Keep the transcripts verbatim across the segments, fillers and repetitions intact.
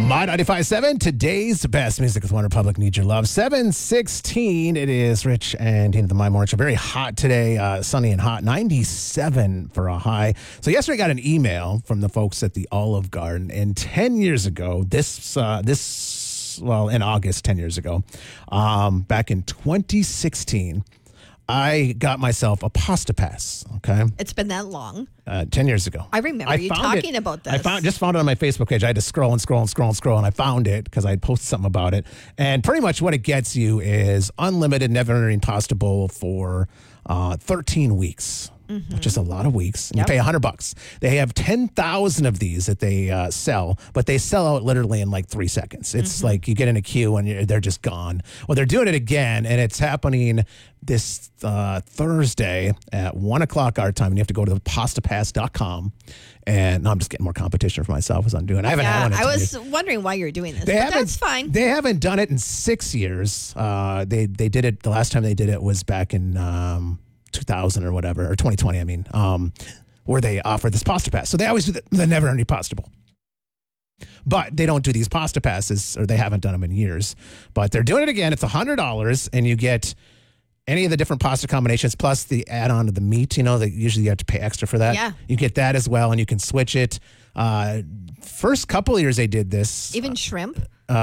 My ninety-five point seven, today's best music with One Republic. Need your love. seven sixteen, it is Rich and into the My Morning Show. Very hot today, uh, sunny and hot. ninety-seven for a high. So yesterday I got an email from the folks at the Olive Garden. And ten years ago, this, uh, this well, in August, ten years ago, um, back in twenty sixteen, I got myself a Pasta Pass, okay? It's been that long. Uh, ten years ago. I remember I you talking it, about this. I found just found it on my Facebook page. I had to scroll and scroll and scroll and scroll, and I found it because I had posted something about it. And pretty much what it gets you is unlimited, never-ending pasta bowl for uh, thirteen weeks. Mm-hmm. Which is a lot of weeks. And yep. You pay one hundred bucks. They have ten thousand of these that they uh, sell, but they sell out literally in like three seconds. It's mm-hmm. like you get in a queue and you're, they're just gone. Well, they're doing it again, and it's happening this uh, Thursday at one o'clock our time, and you have to go to the pasta pass dot com. And no, I'm just getting more competition for myself as I'm doing. I haven't yeah, had one. I was years. wondering why you're doing this. They but that's fine. They haven't done it in six years. Uh, they they did it. The last time they did it was back in um, two thousand or whatever, or twenty twenty. I mean, um, where they offer this pasta pass. So they always do the, the never ending pasta bowl. But they don't do these pasta passes, or they haven't done them in years. But they're doing it again. It's one hundred dollars, and you get any of the different pasta combinations, plus the add-on to the meat, you know, that usually you have to pay extra for that. Yeah. You get that as well, and you can switch it. Uh, first couple of years they did this. Even shrimp?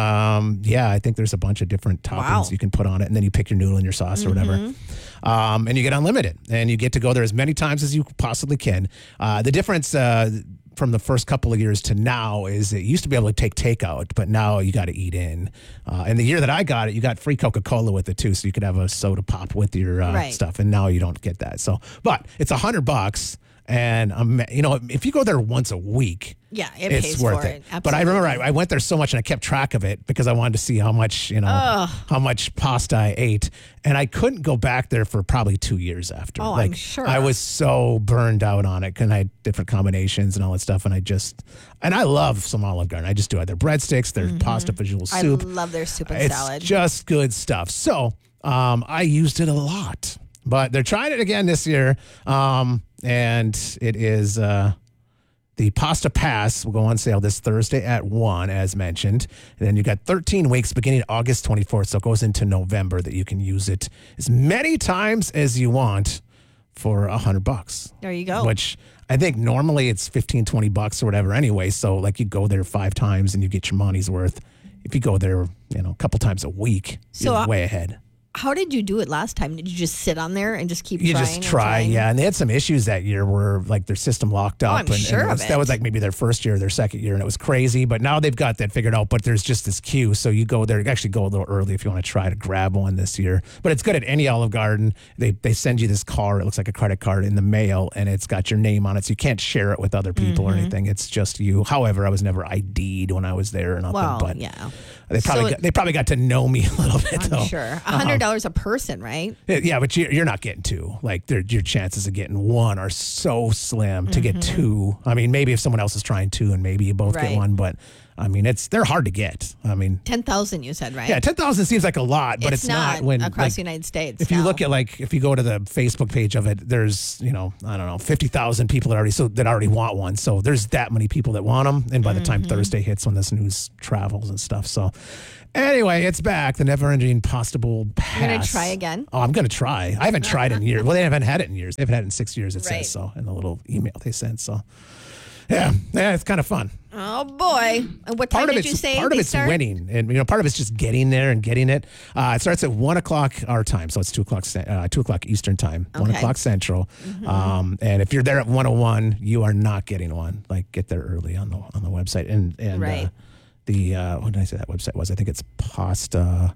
Um, yeah, I think there's a bunch of different toppings wow. you can put on it, and then you pick your noodle and your sauce or whatever. Mm-hmm. Um, and you get unlimited, and you get to go there as many times as you possibly can. Uh, the difference uh, from the first couple of years to now is it used to be able to take takeout, but now you got to eat in. Uh, and the year that I got it, you got free Coca-Cola with it too, so you could have a soda pop with your uh, right. stuff. And now you don't get that. So, but it's a hundred bucks, and um, you know, if you go there once a week. Yeah, it it's pays worth for it. it. Absolutely. But I remember I, I went there so much and I kept track of it because I wanted to see how much, you know, Ugh. how much pasta I ate. And I couldn't go back there for probably two years after. Oh, like, I'm sure. I was so burned out on it because I had different combinations and all that stuff. And I just, and I love some Olive Garden. I just do it. Their breadsticks, their mm-hmm. pasta visual soup. I love their soup and it's salad. It's just good stuff. So um, I used it a lot. But they're trying it again this year. Um, and it is... Uh, The Pasta Pass will go on sale this Thursday at one, as mentioned. And then you got thirteen weeks beginning August twenty-fourth, so it goes into November that you can use it as many times as you want for a hundred bucks. There you go. Which I think normally it's fifteen, twenty bucks or whatever anyway. So like you go there five times and you get your money's worth. If you go there, you know, a couple times a week, so you're uh, way ahead. How did you do it last time? Did you just sit on there and just keep you trying? You just try, and yeah. And they had some issues that year where like their system locked up. Oh, I'm and, sure and of was, it. That was like maybe their first year or their second year, and it was crazy. But now they've got that figured out. But there's just this queue, so you go there. You actually go a little early if you want to try to grab one this year. But it's good at any Olive Garden. They they send you this card. It looks like a credit card in the mail, and it's got your name on it, so you can't share it with other people mm-hmm. or anything. It's just you. However, I was never I D'd when I was there or nothing. Well, but yeah. They probably so got, they probably got to know me a little bit. I'm though. sure. A hundred dollars uh-huh. a person, right? Yeah, but you're not getting two. Like your chances of getting one are so slim. To mm-hmm. get two, I mean, maybe if someone else is trying two, and maybe you both right. get one. But I mean, it's they're hard to get. I mean, ten thousand. You said right? Yeah, ten thousand seems like a lot, but it's, it's not, not when across like, the United States. If no. you look at like if you go to the Facebook page of it, there's you know I don't know fifty thousand people that already so that already want one. So there's that many people that want them. And by the time mm-hmm. Thursday hits, when this news travels and stuff, so. Anyway, it's back. The never-ending pasta bowl pass. You're going to try again? Oh, I'm going to try. I haven't tried in years. Well, they haven't had it in years. They haven't had it in six years, it right. says so, in the little email they sent. So, yeah, yeah, it's kind of fun. Oh, boy. And what time part did of it's, you say Part of it's start? winning. And, you know, part of it's just getting there and getting it. Uh, it starts at one o'clock our time. So it's two o'clock uh, two o'clock Eastern time, okay. one o'clock Central. Mm-hmm. Um, and if you're there at one oh one, you are not getting one. Like, get there early on the on the website. And, and right. uh, the, uh, what did I say that website was? I think it's Pasta.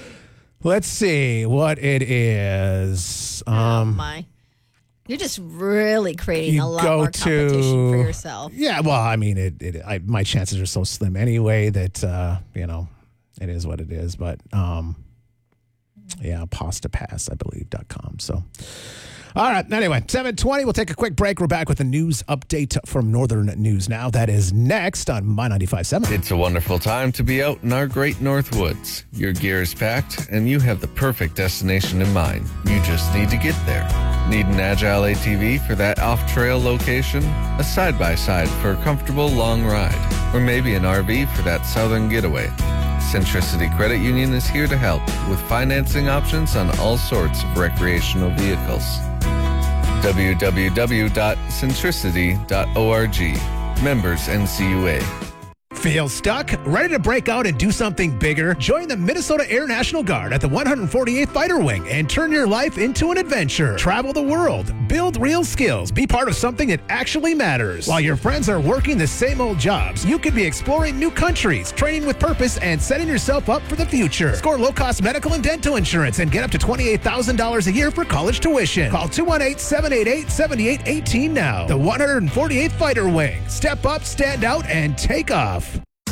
Let's see what it is. Um, oh, my. You're just really creating you a lot go more competition to, for yourself. Yeah, well, I mean, it. it I, my chances are so slim anyway that, uh, you know, it is what it is. But, um, yeah, Pasta Pass, I believe, dot com. So, all right. Anyway, seven twenty. We'll take a quick break. We're back with a news update from Northern News Now. That is next on My ninety-five point seven. It's a wonderful time to be out in our great North Woods. Your gear is packed, and you have the perfect destination in mind. You just need to get there. Need an agile A T V for that off-trail location? A side-by-side for a comfortable long ride. or maybe an R V for that southern getaway. Centricity Credit Union is here to help with financing options on all sorts of recreational vehicles. w w w dot centricity dot org. Members N C U A. Feel stuck? Ready to break out and do something bigger? Join the Minnesota Air National Guard at the one hundred forty-eighth Fighter Wing and turn your life into an adventure. Travel the world, build real skills, be part of something that actually matters. While your friends are working the same old jobs, you could be exploring new countries, training with purpose, and setting yourself up for the future. Score low-cost medical and dental insurance and get up to twenty-eight thousand dollars a year for college tuition. Call two one eight, seven eight eight, seven eight one eight now. The one hundred forty-eighth Fighter Wing. Step up, stand out, and take off.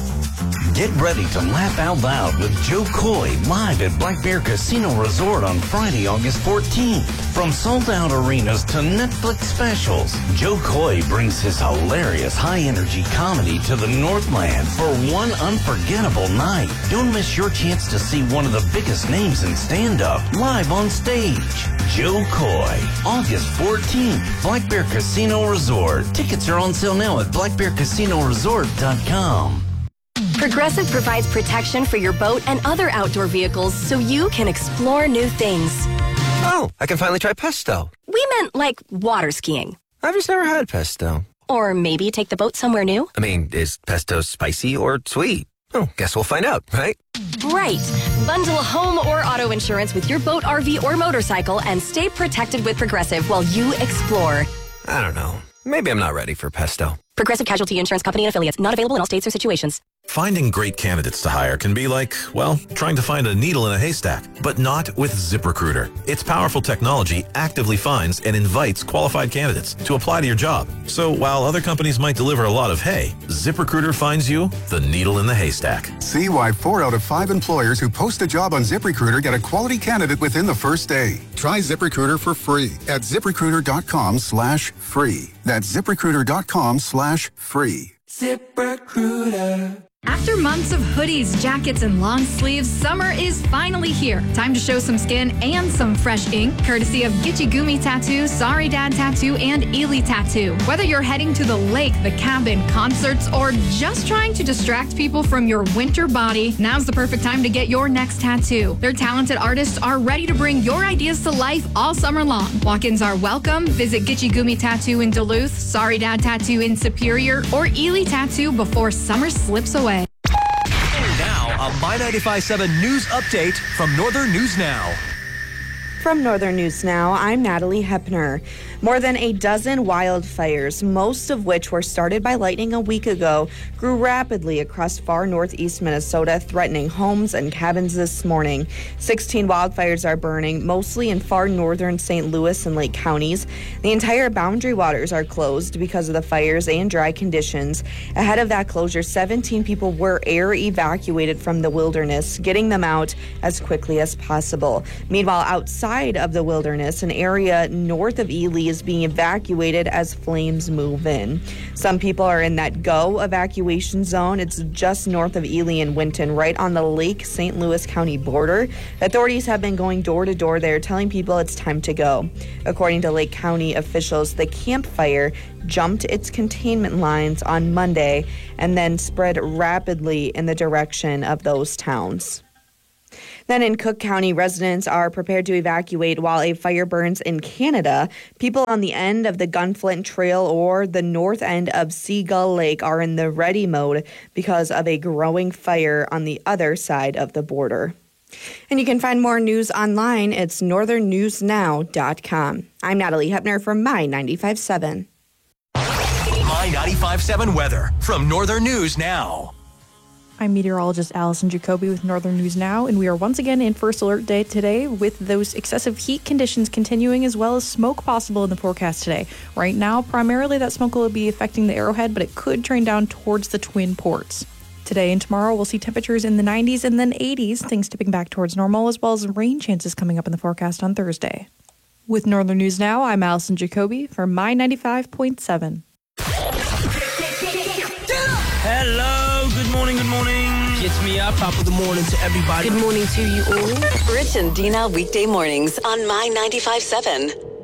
Get ready to laugh out loud with Joe Coy live at Black Bear Casino Resort on Friday, August fourteenth. From sold-out arenas to Netflix specials, Joe Coy brings his hilarious high-energy comedy to the Northland for one unforgettable night. Don't miss your chance to see one of the biggest names in stand-up live on stage. Joe Coy, August fourteenth, Black Bear Casino Resort. Tickets are on sale now at black bear casino resort dot com. Progressive provides protection for your boat and other outdoor vehicles so you can explore new things. Oh, I can finally try pesto. We meant like water skiing. I've just never had pesto. Or maybe take the boat somewhere new. I mean, is pesto spicy or sweet? Oh, guess we'll find out, right? Right. Bundle home or auto insurance with your boat, R V, or motorcycle and stay protected with Progressive while you explore. I don't know. Maybe I'm not ready for pesto. Progressive Casualty Insurance Company and Affiliates. Not available in all states or situations. Finding great candidates to hire can be like, well, trying to find a needle in a haystack, but not with ZipRecruiter. Its powerful technology actively finds and invites qualified candidates to apply to your job. So while other companies might deliver a lot of hay, ZipRecruiter finds you the needle in the haystack. See why four out of five employers who post a job on ZipRecruiter get a quality candidate within the first day. Try ZipRecruiter for free at ZipRecruiter.com slash free. That's ZipRecruiter.com slash free. ZipRecruiter. After months of hoodies, jackets, and long sleeves, summer is finally here. Time to show some skin and some fresh ink, courtesy of Gitchy Gumi Tattoo, Sorry Dad Tattoo, and Ely Tattoo. Whether you're heading to the lake, the cabin, concerts, or just trying to distract people from your winter body, now's the perfect time to get your next tattoo. Their talented artists are ready to bring your ideas to life all summer long. Walk-ins are welcome. Visit Gitchy Gumi Tattoo in Duluth, Sorry Dad Tattoo in Superior, or Ely Tattoo before summer slips away. A My ninety-five point seven news update from Northern News Now. From Northern News Now, I'm Natalie Hepner. More than a dozen wildfires, most of which were started by lightning a week ago, grew rapidly across far northeast Minnesota, threatening homes and cabins this morning. sixteen wildfires are burning, mostly in far northern Saint Louis and Lake counties. The entire boundary waters are closed because of the fires and dry conditions. Ahead of that closure, seventeen people were air evacuated from the wilderness, getting them out as quickly as possible. Meanwhile, outside of the wilderness, an area north of Ely is being evacuated as flames move in. Some people are in that go evacuation zone. It's just north of Ely and Winton, right on the Lake Saint Louis County border. Authorities have been going door to door there, telling people it's time to go. According to Lake County officials, the Camp Fire jumped its containment lines on Monday and then spread rapidly in the direction of those towns. Then in Cook County, residents are prepared to evacuate while a fire burns in Canada. People on the end of the Gunflint Trail or the north end of Seagull Lake are in the ready mode because of a growing fire on the other side of the border. And you can find more news online. It's northern news now dot com. I'm Natalie Hepner from My ninety-five point seven. My ninety-five point seven weather from Northern News Now. I'm meteorologist Allison Jacoby with Northern News Now, and we are once again in first alert day today with those excessive heat conditions continuing as well as smoke possible in the forecast today. Right now, primarily that smoke will be affecting the Arrowhead, but it could train down towards the Twin Ports. Today and tomorrow, we'll see temperatures in the nineties and then eighties, things tipping back towards normal, as well as rain chances coming up in the forecast on Thursday. With Northern News Now, I'm Allison Jacoby for My ninety-five point seven. Hello, good morning, good morning. Gets me up, top of the morning to everybody. Good morning to you all. Rich and Dina weekday mornings on My ninety-five point seven.